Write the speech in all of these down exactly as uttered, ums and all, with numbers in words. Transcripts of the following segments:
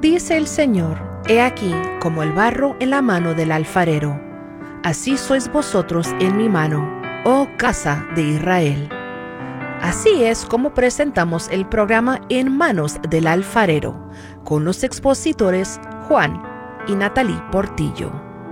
Dice el Señor: He aquí como el barro en la mano del alfarero, así sois vosotros en mi mano, oh casa de Israel. Así es como presentamos el programa En Manos del Alfarero, con los expositores Juan y Natalie Portillo.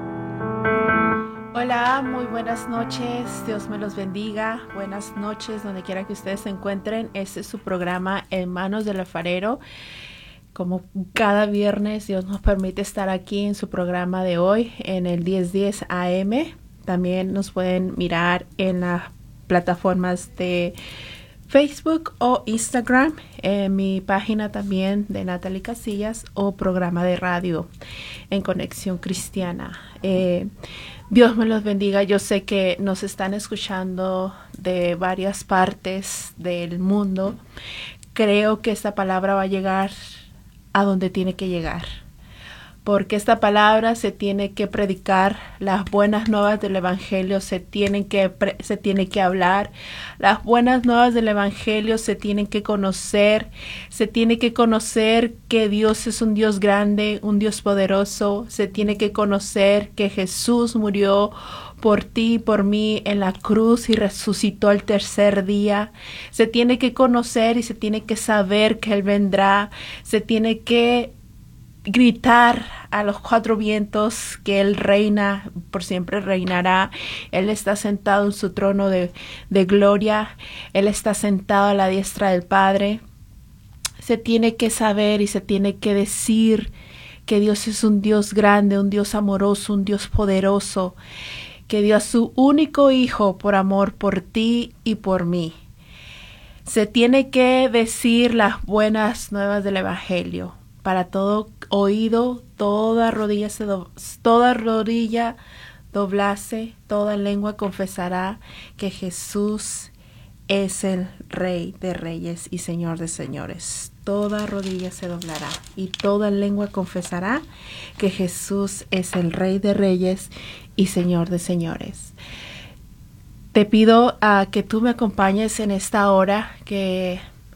Hola, muy buenas noches, Dios me los bendiga, buenas noches donde quiera que ustedes se encuentren. Este es su programa En Manos del Alfarero. Como cada viernes, Dios nos permite estar aquí en su programa de hoy, en el diez diez A M. También nos pueden mirar en las plataformas de Facebook o Instagram, en mi página también de Natalie Casillas, o programa de radio en Conexión Cristiana. Eh, Dios me los bendiga. Yo sé que nos están escuchando de varias partes del mundo. Creo que esta palabra va a llegar a donde tiene que llegar, porque esta palabra se tiene que predicar, las buenas nuevas del Evangelio se tienen que, pre- se tiene que hablar, las buenas nuevas del Evangelio se tienen que conocer, se tiene que conocer que Dios es un Dios grande, un Dios poderoso, se tiene que conocer que Jesús murió por ti y por mí en la cruz y resucitó al tercer día. Se tiene que conocer y se tiene que saber que Él vendrá, se tiene que gritar a los cuatro vientos que Él reina, por siempre reinará. Él está sentado en su trono de, de gloria. Él está sentado a la diestra del Padre. Se tiene que saber y se tiene que decir que Dios es un Dios grande, un Dios amoroso, un Dios poderoso, que dio a su único Hijo por amor por ti y por mí. Se tiene que decir las buenas nuevas del Evangelio. Para todo oído, toda rodilla, se do, toda rodilla doblase, toda lengua confesará que Jesús es el Rey de Reyes y Señor de Señores. Toda rodilla se doblará y toda lengua confesará que Jesús es el Rey de Reyes y Señor de Señores. Te pido uh, que tú me acompañes en esta hora, que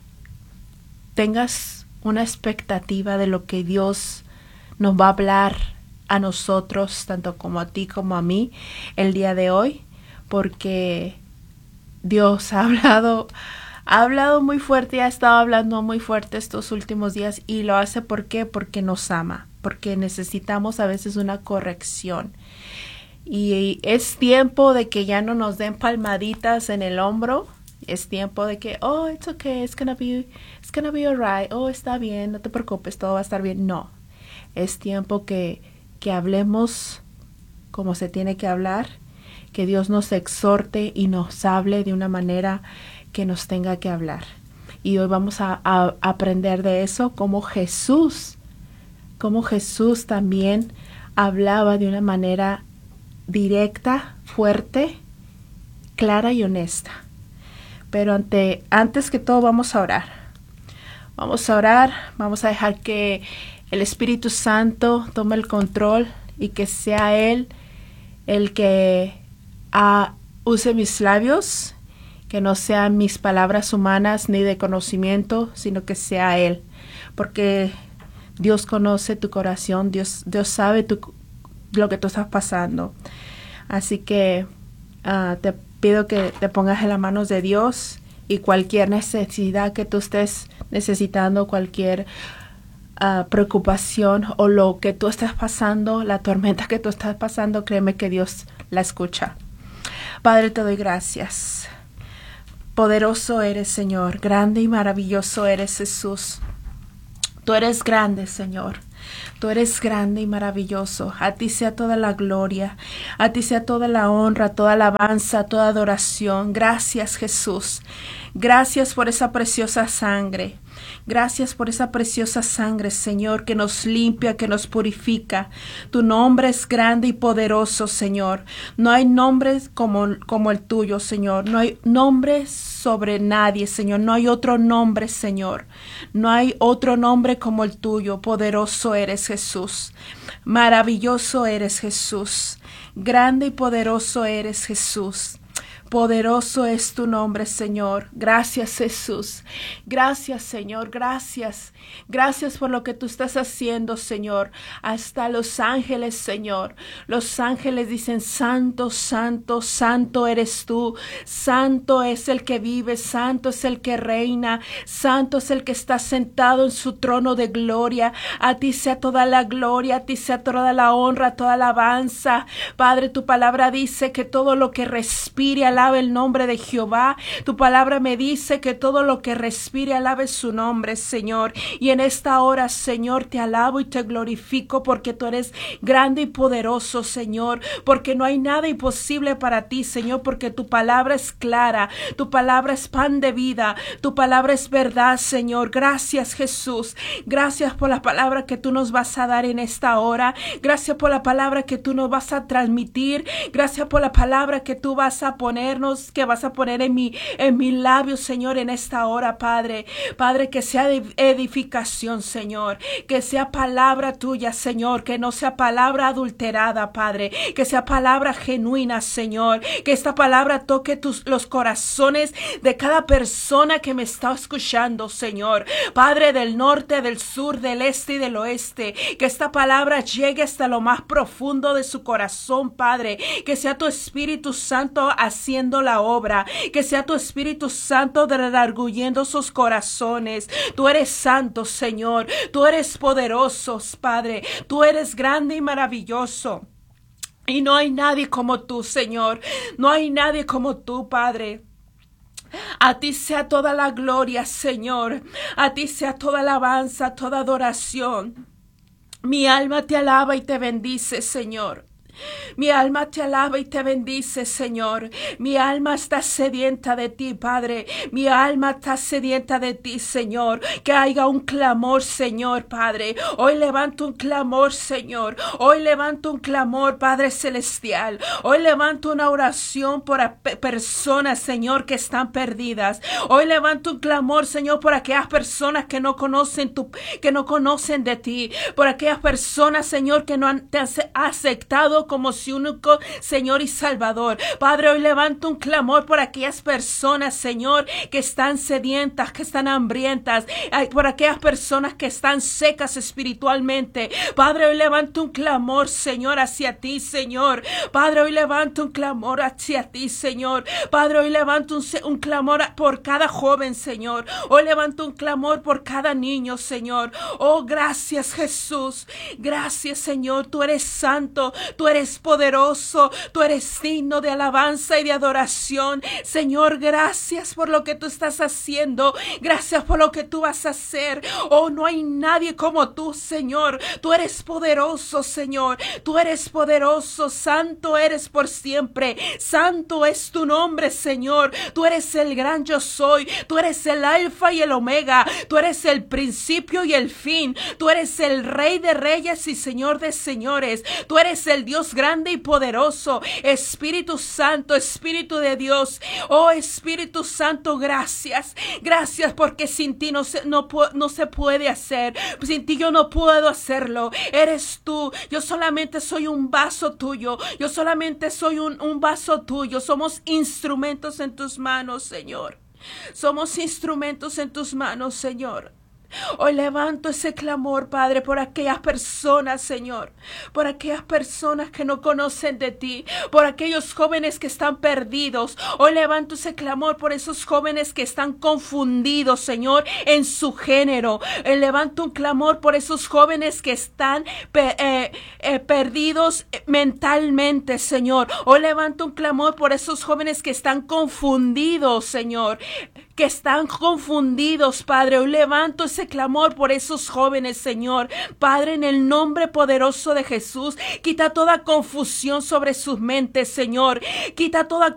tengas una expectativa de lo que Dios nos va a hablar a nosotros, tanto como a ti como a mí, el día de hoy, porque Dios ha hablado, ha hablado muy fuerte y ha estado hablando muy fuerte estos últimos días, y lo hace ¿por qué? Porque nos ama, porque necesitamos a veces una corrección. Y es tiempo de que ya no nos den palmaditas en el hombro. Es tiempo de que, oh, it's okay, it's gonna be, it's gonna be alright, oh, está bien, no te preocupes, todo va a estar bien. No, es tiempo que, que hablemos como se tiene que hablar, que Dios nos exhorte y nos hable de una manera que nos tenga que hablar. Y hoy vamos a, a aprender de eso, como Jesús, como Jesús también hablaba de una manera directa, fuerte, clara y honesta. Pero ante, antes que todo vamos a orar. Vamos a orar, vamos a dejar que el Espíritu Santo tome el control y que sea Él el que uh, use mis labios, que no sean mis palabras humanas ni de conocimiento, sino que sea Él. Porque Dios conoce tu corazón, Dios, Dios sabe tu, lo que tú estás pasando. Así que uh, te pido que te pongas en las manos de Dios, y cualquier necesidad que tú estés necesitando, cualquier uh, preocupación o lo que tú estás pasando, la tormenta que tú estás pasando, créeme que Dios la escucha. Padre, te doy gracias. Poderoso eres, Señor. Grande y maravilloso eres, Jesús. Tú eres grande, Señor. Tú eres grande y maravilloso. A ti sea toda la gloria, a ti sea toda la honra, toda alabanza, toda adoración. Gracias, Jesús. Gracias por esa preciosa sangre. Gracias por esa preciosa sangre, Señor, que nos limpia, que nos purifica. Tu nombre es grande y poderoso, Señor. No hay nombre como, como el tuyo, Señor. No hay nombre sobre nadie, Señor. No hay otro nombre, Señor. No hay otro nombre como el tuyo. Poderoso eres, Jesús. Maravilloso eres, Jesús. Grande y poderoso eres, Jesús. Poderoso es tu nombre, Señor. Gracias, Jesús. Gracias, Señor. Gracias. Gracias por lo que tú estás haciendo, Señor. Hasta los ángeles, Señor. Los ángeles dicen, santo, santo, santo eres tú. Santo es el que vive, santo es el que reina, santo es el que está sentado en su trono de gloria. A ti sea toda la gloria, a ti sea toda la honra, toda la alabanza. Padre, tu palabra dice que todo lo que respire alabe el nombre de Jehová. Tu palabra me dice que todo lo que respire alabe su nombre, Señor. Y en esta hora, Señor, te alabo y te glorifico porque tú eres grande y poderoso, Señor, porque no hay nada imposible para ti, Señor, porque tu palabra es clara, tu palabra es pan de vida, tu palabra es verdad, Señor. Gracias, Jesús. Gracias por la palabra que tú nos vas a dar en esta hora. Gracias por la palabra que tú nos vas a transmitir. Gracias por la palabra que tú vas a ponernos, que vas a poner en mi, en mi labio, Señor, en esta hora, Padre. Padre, que sea de edificación, Señor. Que sea palabra tuya, Señor. Que no sea palabra adulterada, Padre. Que sea palabra genuina, Señor. Que esta palabra toque tus, los corazones de cada persona que me está escuchando, Señor. Padre, del norte, del sur, del este y del oeste. Que esta palabra llegue hasta lo más profundo de su corazón, Padre. Que sea tu Espíritu Santo haciendo la obra. Que sea tu Espíritu Santo redarguyendo sus corazones. Tú eres santo, Señor. Tú eres poderoso, Padre. Tú eres grande y maravilloso. Y no hay nadie como tú, Señor. No hay nadie como tú, Padre. A ti sea toda la gloria, Señor. A ti sea toda alabanza, toda adoración. Mi alma te alaba y te bendice, Señor. Mi alma te alaba y te bendice, Señor. Mi alma está sedienta de ti, Padre. Mi alma está sedienta de ti, Señor. Que haya un clamor, Señor, Padre. Hoy levanto un clamor, Señor. Hoy levanto un clamor, Padre Celestial. Hoy levanto una oración por personas, Señor, que están perdidas. Hoy levanto un clamor, Señor, por aquellas personas que no conocen tu, que no conocen de ti. Por aquellas personas, Señor, que no han, te han aceptado como su único Señor y Salvador. Padre, hoy levanto un clamor por aquellas personas, Señor, que están sedientas, que están hambrientas, por aquellas personas que están secas espiritualmente. Padre, hoy levanto un clamor, Señor, hacia ti, Señor. Padre, hoy levanto un clamor hacia ti, Señor. Padre, hoy levanto un, un clamor por cada joven, Señor. Hoy levanto un clamor por cada niño, Señor. Oh, gracias, Jesús. Gracias, Señor. Tú eres santo. Tú eres poderoso, tú eres digno de alabanza y de adoración. Señor, gracias por lo que tú estás haciendo. Gracias por lo que tú vas a hacer. Oh, no hay nadie como tú, Señor. Tú eres poderoso, Señor. Tú eres poderoso. Santo eres por siempre. Santo es tu nombre, Señor. Tú eres el gran yo soy. Tú eres el alfa y el omega. Tú eres el principio y el fin. Tú eres el rey de reyes y señor de señores. Tú eres el Dios grande y poderoso. Espíritu Santo, Espíritu de Dios. Oh, Espíritu Santo, gracias. Gracias porque sin ti no se, no, no se puede hacer. Sin ti yo no puedo hacerlo. Eres tú. Yo solamente soy un vaso tuyo. Yo solamente soy un, un vaso tuyo. Somos instrumentos en tus manos, Señor. Somos instrumentos en tus manos, Señor. Hoy levanto ese clamor, Padre, por aquellas personas, Señor, por aquellas personas que no conocen de ti, por aquellos jóvenes que están perdidos. Hoy levanto ese clamor por esos jóvenes que están confundidos, Señor, en su género. Hoy levanto un clamor por esos jóvenes que están pe eh, eh, perdidos mentalmente, Señor. Hoy levanto un clamor por esos jóvenes que están confundidos, Señor, que están confundidos, Padre. Hoy levanto ese clamor por esos jóvenes, Señor. Padre, en el nombre poderoso de Jesús, quita toda confusión sobre sus mentes, Señor. Quita toda